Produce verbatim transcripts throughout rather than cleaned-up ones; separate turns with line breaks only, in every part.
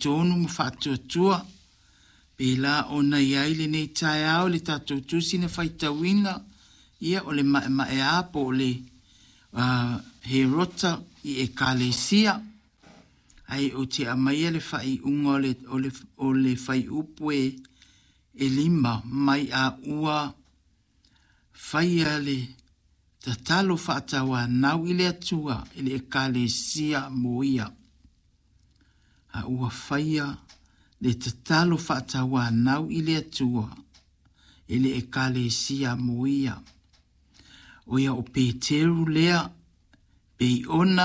tonu ma whaatuatua. Pela o na iai le nei tae au le tatou tusi na whaitawina. Ia o le mae mae apo o le uh, he rota i e kalesia. Ai o te amaia le whai unga o le, o le, o le whai upue e lima mai a ua whaia le ta talo whaatawa nau i le atua i le e kalesia moia. A ua whaia le ta talo whaatawa nau i le atua i le e kalesia moia. O ia o Peteru lea pe ona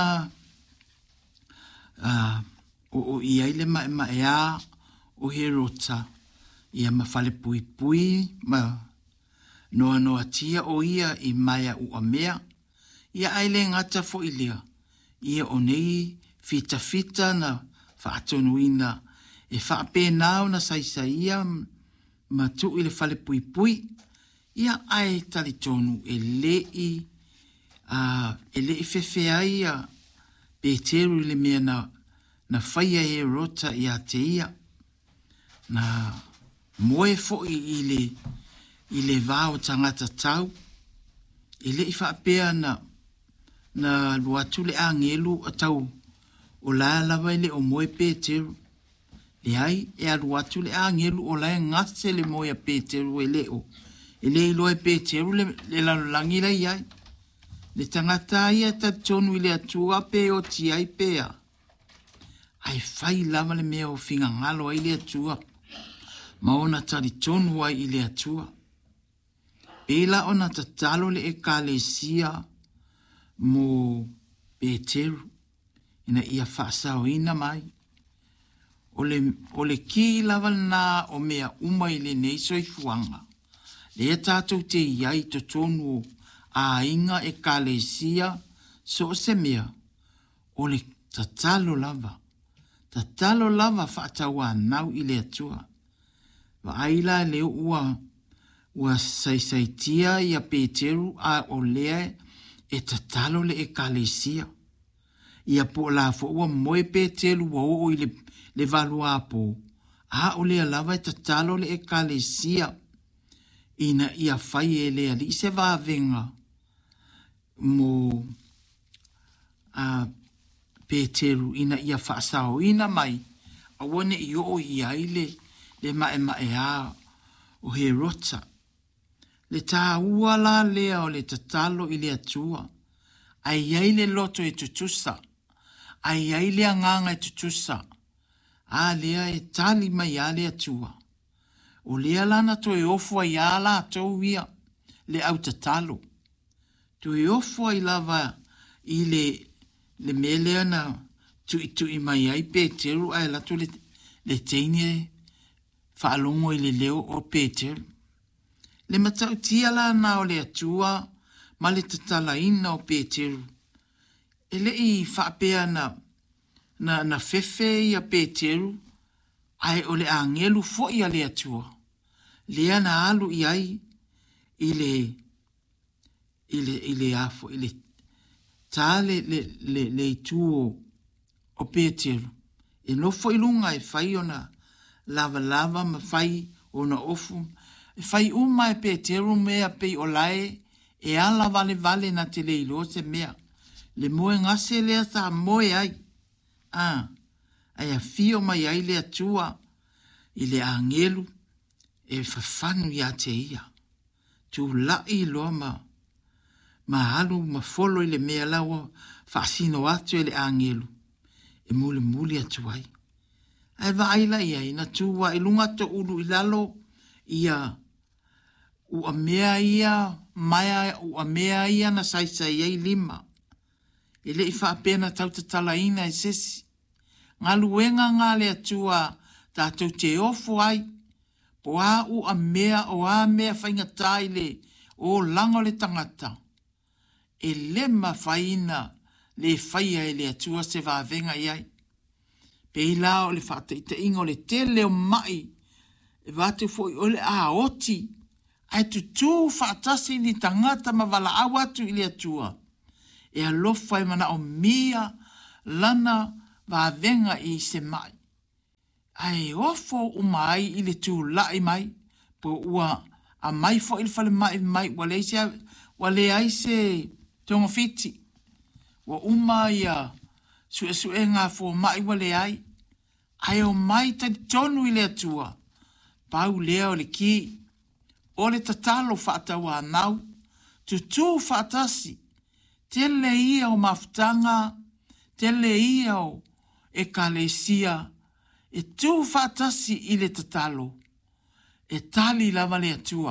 uh, o, o ia ile ma, ma ea o he rota ia ma fale pui pui ma noa noa tia o ia i maia ua mea ia aile ngata fo ilia ia o nei fita fita na whaatonuina e whaape nao na saisaia ma tu ile fale pui pui ia ai tali tonu e lei uh, e lei fefea ia Peteru le mea na na whaia e rota ia te ia na moe fo i ile i le vāo tangata tau e lei whaapea na na luatu le angelu a tau o la lava ile o moe Peteru le ai e a luatu le angelu o la ngase le moe a Peteru e leo e le iloe Peteru le, le lalangi la iai. Le tangata ia ta tonu i le atua pe o ti ai pea. Ai fai lava le mea o finga ngalo ai le atua. Ma ona tari tonu ai i le atua. Pela ona ta talo le e kalesia mo Peteru. Ina ia whaasao ina mai. O le, o le ki lava na o mea umai le neiso i fuanga. Le tātou te iai to tonu a inga e kalesia so se mea o le tatalo lava. Tatalo lava whaatawa nau i le atua. Wa aila le ua ua saisaitia i a Peteru a o lea e tatalo le e kalesia. Ia po la fo ua moe Peteru wa o i le, le valua po. A o lea lava e tatalo le e kalesia. Ina ia fai e lea li se va venga mo a Peteru ina ia whaasao ina mai a wane i o i aile le mae mae a o he rota. Le tā ua la lea o le tatalo i le atua. Ai aile loto e tutusa. Ai aile anganga e tutusa. A lea e tali mai a le atua. O lea lana to e ofua i ala tau ia le au tatalo. To e ofua i lava i le, le melea na tu i tu i mai ai Peteru ai lato le, le teine whaalongo i le leo o Peteru. Le matau tia la na o le atua ma le tatala ina o Peteru. E le i whaapea na, na, na fefe i a Peteru ai o le angelu fo i a le atua. Lea na alu i ai i le i le, i le afo, i le tā le, le, le, le tuo o Peteru. E no fo ilunga e fai ona lava lava ma fai ona ofu. E fai uma e Peteru mea pei o lae e ala vale vale na te leilo se mea. Le moe ngase lea sa moe ai. Ah, ai a fio mai ai le atua i le angelu. E whawhanu ia te ia. Tu lai loa ma, ma alu ma folo i le mea lawa whaasino atu e le angelu. E mule mule atu ai. Ai wa aila ia ina tua i lunga to ulu i lalo ia ua mea ia maya ua mea ia na saisa ia i lima. E le i whaapena tau te tala ina e sesi. Ngā luenga ngā le atua tātou te ofo ai. Po a u a mea o a mea whainga taile o lango le tangata. E lema whaina le whaia e le atua se vāvenga iai. Pe i lao le whata i te ingo le tele o mai. E vātu fo i ole a oti. Ai tu tū whaatasi ni tangata ma wala awatu i le atua. E alofa e mana o mia lana vāvenga i se mai. ai ofo umai ile tu lai mai, po ua a mai fo il fale mai mai, wale se, wale ai se tongo fiti, wa uma ia sue sue ngā fo mai wale ai, ai o mai tani tonu ile atua, pau lea o le ki, o le tatalo whaatawa nau, tutu whaatasi, tele ia o mafutanga, tele ia o e kalesia, e tu whaatasi i le tatalo, e tali lava le atua.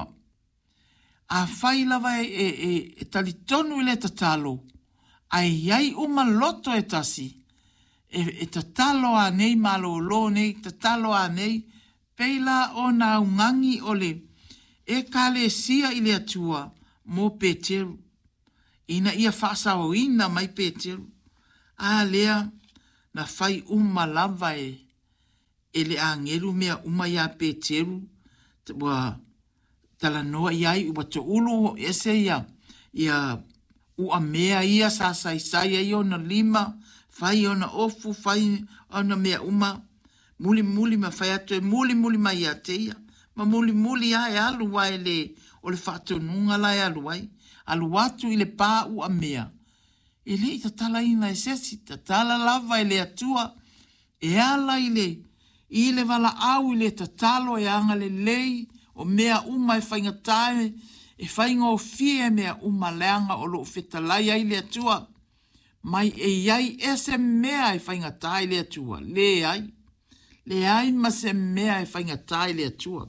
A whai lava e, e, e, e tali tonu i le tatalo, ai iai uma loto e tasi, e, e tatalo a nei malo lo nei, tatalo a nei, peila o na ungangi o le, e kalesia i le atua, mo Peteru. Ina ia whaasa o ina mai Peteru. A lea, na whai uma lava e, e le angeru mea uma ia Peteru, wa tala noa iai ua to ulu ese ia, ia ua mea ia sa sai sai ia ona lima, whai ona ofu, whai ona mea uma, muli muli ma whai atu e muli muli mai ia te ia, ma muli muli ia e alu wai le, o le whaato nunga lai alu wai, alu watu i le pā ua mea. E le i tatala ina e sesi, tatala lava i le atua, e ala i le, i le wala au i le tatalo e anga le lei, o mea uma e whainga tae, e whainga o fie mea uma leanga o lo whetalai ai le atua, mai e iai ese mea e whainga tae le atua, le ai, le ai ma se mea e whainga tae le atua.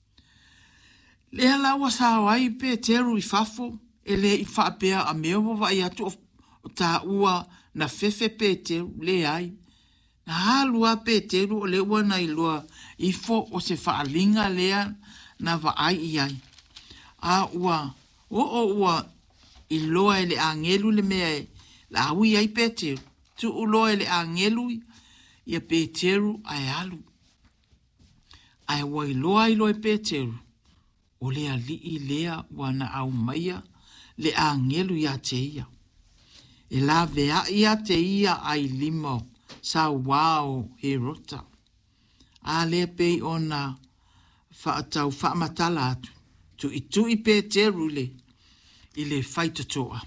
Le alawa sa wai Peteru i fafo, e le i whaapea a mea wawa i atu o tā ua na fefe Peteru, le ai. Na halua Peteru o le ua na ilua i fo o se whaalinga lea na waai i ai. A ua, o o ua i loa e le angelu le mea e, la awi ai Peteru, tu u loa e le angelu i a Peteru ai alu. Ai ua i loa i loa e Peteru, o lea li i lea wana au maia le angelu ia te ia. E la vea ia te ia ai limo sa wao he rota. A lea pei ona whaatau whaamatala atu. Tu i tu i Peteru le i le whaitatoa.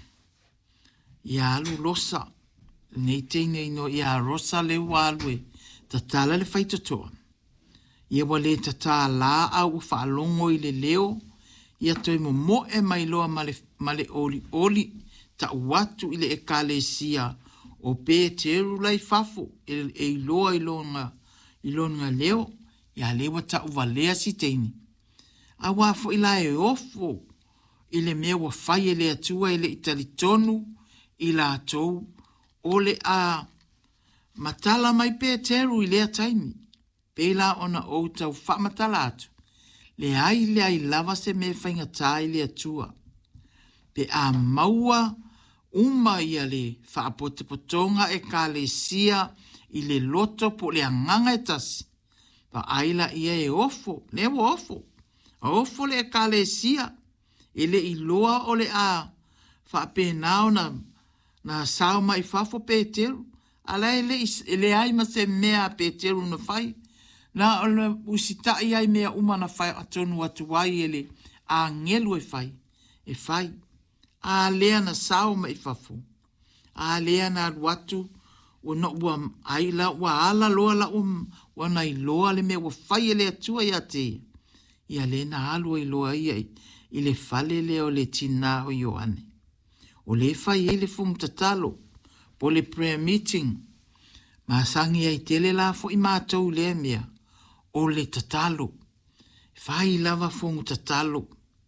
Ia alu losa, nei teinei no ia rosa le walwe, ta tala le whaitatoa. Ia wale ta tā la au whaalongo i le leo, ia toi mo mo e mai loa male, male oli oli, ta watu i le e kalesia o Peteru lai fafo, e, e loa i longa, i longa leo, ia lewa ta uvalea si teini. A wafo i la e ofo, i le mea wa fai e le atua i le italitonu, i la atou, o le a matala mai Peteru i le ataimi. Pela ona o tau whamatala atu. Le ai le ai lava se me whainga tai le atua. Pe a maua uma ia le whaapotepotonga e ka le sia i le loto po le anganga e tasi. Pa aila ia e ofo, le wa ofo. A ofo le e ka le sia. E le iloa o le a whaapenao na, na sao mai fafo Peteru. Ala ele, ele ai ma se mea Peteru na whai. Na ole usita ia mea umana fai atonu atu wai ele a ngelu e fai. E fai. A lea na sao ma i fafu. A lea na watu o no ua aila ua ala loa la um wa na i loa le mea ua fai ele atua ia te. Ia le na alu i loa ia i le fale le o le tina o Ioane. O le fai ele fung tatalo po le prayer meeting. Ma sangi ai tele la fo i mātou le mea. O le tatalo. Fai lava fongu tatalo.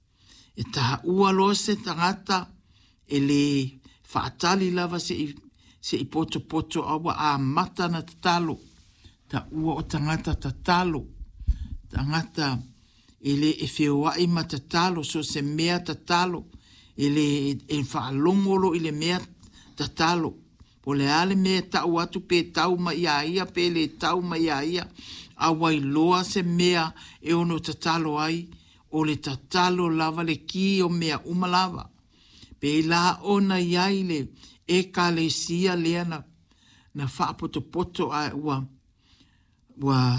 E taha ua loa se tangata e le whaatali lava se i, se i poto poto awa a mata na tatalo. Ta ua o tangata tatalo. Tangata e le e whioa i ma tatalo so se mea tatalo. E le e whaalongolo i le mea tatalo. Po le ale mea tau atu pe tau ma ia ia pe le tau ma ia ia. A wai loa se mea e ono tatalo ai, o le tatalo lava le ki o mea umalava. Pe la ona iai le e ka le sia lea na, na whaapoto poto a ua, ua